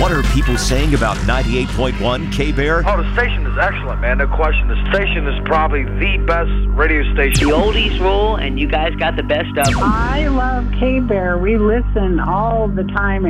What are people saying about 98.1 K-Bear? Oh, the station is excellent, man. No question. The station is probably the best radio station. The oldies rule, and you guys got the best of them. I love K-Bear. We listen all the time.